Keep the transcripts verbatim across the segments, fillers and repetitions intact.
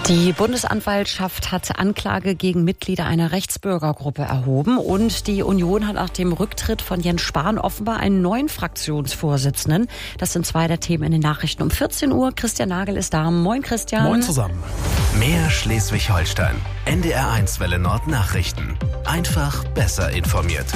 Die Bundesanwaltschaft hat Anklage gegen Mitglieder einer Rechtsbürgergruppe erhoben und die Union hat nach dem Rücktritt von Jens Spahn offenbar einen neuen Fraktionsvorsitzenden. Das sind zwei der Themen in den Nachrichten um vierzehn Uhr. Christian Nagel ist da. Moin Christian. Moin zusammen. Mehr Schleswig-Holstein. N D R eins Welle Nord Nachrichten. Einfach besser informiert.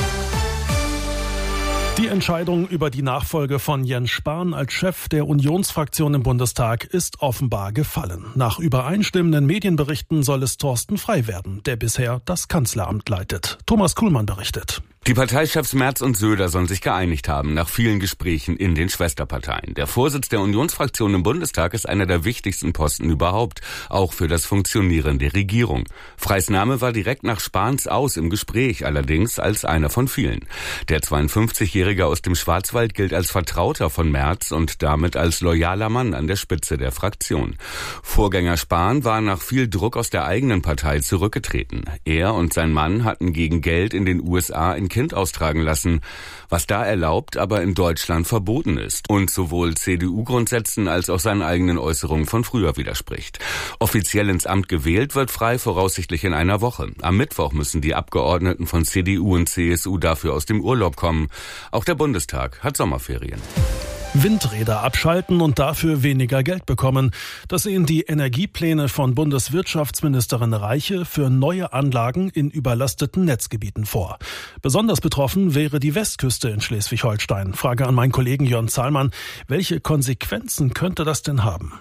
Die Entscheidung über die Nachfolge von Jens Spahn als Chef der Unionsfraktion im Bundestag ist offenbar gefallen. Nach übereinstimmenden Medienberichten soll es Thorsten Frey werden, der bisher das Kanzleramt leitet. Thomas Kuhlmann berichtet. Die Parteichefs Merz und Söder sollen sich geeinigt haben nach vielen Gesprächen in den Schwesterparteien. Der Vorsitz der Unionsfraktion im Bundestag ist einer der wichtigsten Posten überhaupt, auch für das Funktionieren der Regierung. Freys Name war direkt nach Spahns Aus im Gespräch, allerdings als einer von vielen. Der zweiundfünfzigjährige aus dem Schwarzwald gilt als Vertrauter von Merz und damit als loyaler Mann an der Spitze der Fraktion. Vorgänger Spahn war nach viel Druck aus der eigenen Partei zurückgetreten. Er und sein Mann hatten gegen Geld in den U S A ein Kind austragen lassen, was da erlaubt, aber in Deutschland verboten ist und sowohl C D U-Grundsätzen als auch seinen eigenen Äußerungen von früher widerspricht. Offiziell ins Amt gewählt wird Frey voraussichtlich in einer Woche. Am Mittwoch müssen die Abgeordneten von C D U und C S U dafür aus dem Urlaub kommen. Auch der Bundestag hat Sommerferien. Windräder abschalten und dafür weniger Geld bekommen. Das sehen die Energiepläne von Bundeswirtschaftsministerin Reiche für neue Anlagen in überlasteten Netzgebieten vor. Besonders betroffen wäre die Westküste in Schleswig-Holstein. Frage an meinen Kollegen Jörn Zahlmann. Welche Konsequenzen könnte das denn haben?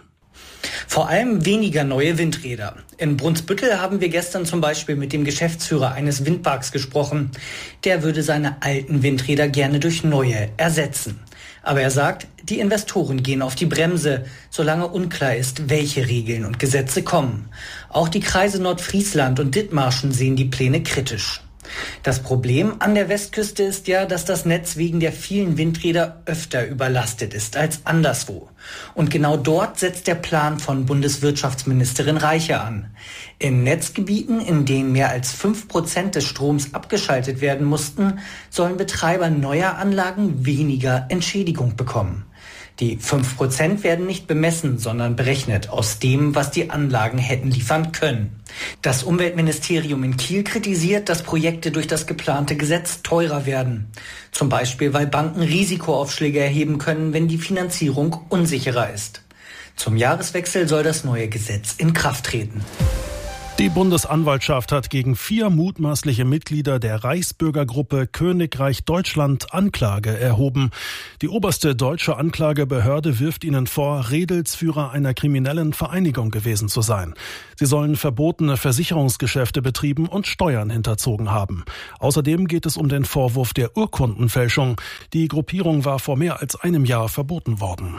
Vor allem weniger neue Windräder. In Brunsbüttel haben wir gestern zum Beispiel mit dem Geschäftsführer eines Windparks gesprochen. Der würde seine alten Windräder gerne durch neue ersetzen. Aber er sagt, die Investoren gehen auf die Bremse, solange unklar ist, welche Regeln und Gesetze kommen. Auch die Kreise Nordfriesland und Dithmarschen sehen die Pläne kritisch. Das Problem an der Westküste ist ja, dass das Netz wegen der vielen Windräder öfter überlastet ist als anderswo. Und genau dort setzt der Plan von Bundeswirtschaftsministerin Reiche an. In Netzgebieten, in denen mehr als fünf Prozent des Stroms abgeschaltet werden mussten, sollen Betreiber neuer Anlagen weniger Entschädigung bekommen. Die fünf Prozent werden nicht bemessen, sondern berechnet aus dem, was die Anlagen hätten liefern können. Das Umweltministerium in Kiel kritisiert, dass Projekte durch das geplante Gesetz teurer werden. Zum Beispiel, weil Banken Risikoaufschläge erheben können, wenn die Finanzierung unsicherer ist. Zum Jahreswechsel soll das neue Gesetz in Kraft treten. Die Bundesanwaltschaft hat gegen vier mutmaßliche Mitglieder der Reichsbürgergruppe Königreich Deutschland Anklage erhoben. Die oberste deutsche Anklagebehörde wirft ihnen vor, Redelsführer einer kriminellen Vereinigung gewesen zu sein. Sie sollen verbotene Versicherungsgeschäfte betrieben und Steuern hinterzogen haben. Außerdem geht es um den Vorwurf der Urkundenfälschung. Die Gruppierung war vor mehr als einem Jahr verboten worden.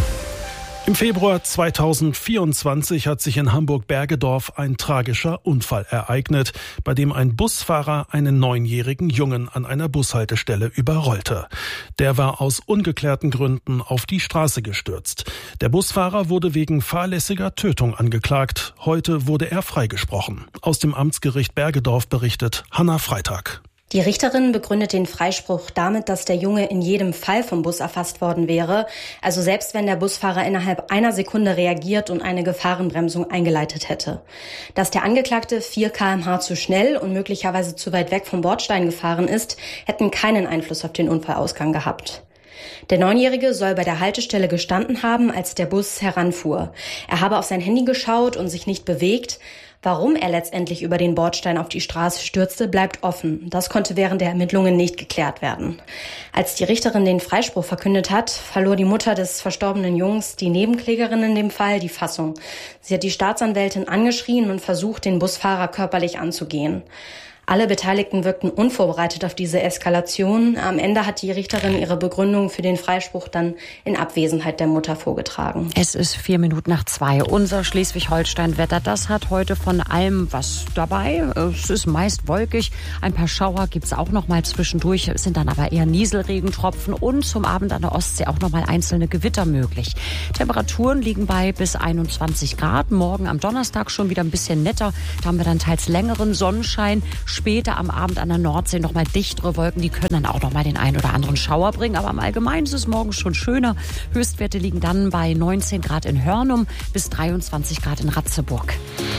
Im Februar zweitausendvierundzwanzig hat sich in Hamburg-Bergedorf ein tragischer Unfall ereignet, bei dem ein Busfahrer einen neunjährigen Jungen an einer Bushaltestelle überrollte. Der war aus ungeklärten Gründen auf die Straße gestürzt. Der Busfahrer wurde wegen fahrlässiger Tötung angeklagt. Heute wurde er freigesprochen. Aus dem Amtsgericht Bergedorf berichtet Hanna Freitag. Die Richterin begründet den Freispruch damit, dass der Junge in jedem Fall vom Bus erfasst worden wäre. Also selbst wenn der Busfahrer innerhalb einer Sekunde reagiert und eine Gefahrenbremsung eingeleitet hätte. Dass der Angeklagte vier Kilometer pro Stunde zu schnell und möglicherweise zu weit weg vom Bordstein gefahren ist, hätten keinen Einfluss auf den Unfallausgang gehabt. Der Neunjährige soll bei der Haltestelle gestanden haben, als der Bus heranfuhr. Er habe auf sein Handy geschaut und sich nicht bewegt. Warum er letztendlich über den Bordstein auf die Straße stürzte, bleibt offen. Das konnte während der Ermittlungen nicht geklärt werden. Als die Richterin den Freispruch verkündet hat, verlor die Mutter des verstorbenen Jungs, die Nebenklägerin in dem Fall, die Fassung. Sie hat die Staatsanwältin angeschrien und versucht, den Busfahrer körperlich anzugehen. Alle Beteiligten wirkten unvorbereitet auf diese Eskalation. Am Ende hat die Richterin ihre Begründung für den Freispruch dann in Abwesenheit der Mutter vorgetragen. Es ist vier Minuten nach zwei. Unser Schleswig-Holstein-Wetter, das hat heute von allem was dabei. Es ist meist wolkig. Ein paar Schauer gibt es auch noch mal zwischendurch. Es sind dann aber eher Nieselregentropfen und zum Abend an der Ostsee auch noch mal einzelne Gewitter möglich. Temperaturen liegen bei bis einundzwanzig Grad. Morgen am Donnerstag schon wieder ein bisschen netter. Da haben wir dann teils längeren Sonnenschein. Später am Abend an der Nordsee noch mal dichtere Wolken, die können dann auch noch mal den einen oder anderen Schauer bringen. Aber im Allgemeinen ist es morgen schon schöner. Höchstwerte liegen dann bei neunzehn Grad in Hörnum bis dreiundzwanzig Grad in Ratzeburg.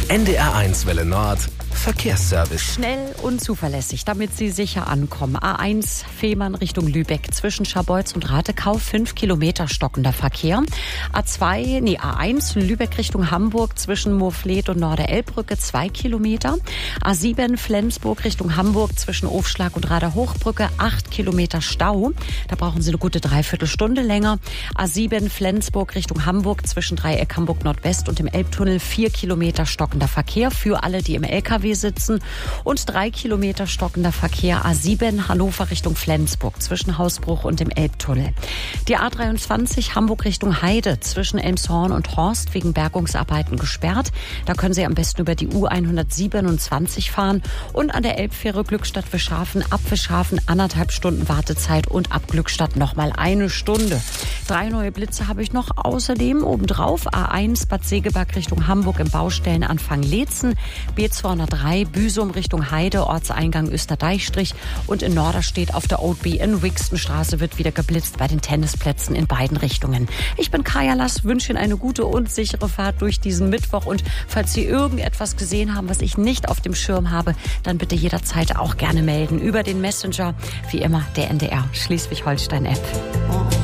N D R eins Welle Nord Verkehrsservice. Schnell und zuverlässig, damit Sie sicher ankommen. A eins Fehmarn Richtung Lübeck zwischen Scharbeutz und Ratekau, fünf Kilometer stockender Verkehr. A zwei, nee, A eins Lübeck Richtung Hamburg zwischen Moorfleet und Norderelbbrücke, zwei Kilometer. A sieben Flensburg Richtung Hamburg zwischen Ofschlag und Rader-Hochbrücke, acht Kilometer Stau. Da brauchen Sie eine gute Dreiviertelstunde länger. A sieben Flensburg Richtung Hamburg zwischen Dreieck Hamburg Nordwest und dem Elbtunnel, vier Kilometer stockender Verkehr für alle, die im L K W sitzen, und drei Kilometer stockender Verkehr A sieben Hannover Richtung Flensburg zwischen Hausbruch und dem Elbtunnel. Die A dreiundzwanzig Hamburg Richtung Heide zwischen Elmshorn und Horst wegen Bergungsarbeiten gesperrt. Da können Sie am besten über die U hundertsiebenundzwanzig fahren und an der Elbfähre Glückstadt-Fischhafen ab Fischhafen anderthalb Stunden Wartezeit und ab Glückstadt nochmal eine Stunde. Drei neue Blitze habe ich noch außerdem obendrauf. A eins Bad Segeberg Richtung Hamburg im Baustellenanfang Leetzen, B zweihundertdrei Büsum Richtung Heide, Ortseingang Österdeichstrich, und in Norderstedt auf der Old B in Wixtonstraße wird wieder geblitzt bei den Tennisplätzen in beiden Richtungen. Ich bin Kaya Lass, wünsche Ihnen eine gute und sichere Fahrt durch diesen Mittwoch, und falls Sie irgendetwas gesehen haben, was ich nicht auf dem Schirm habe, dann bitte jederzeit auch gerne melden über den Messenger, wie immer der N D R Schleswig-Holstein App.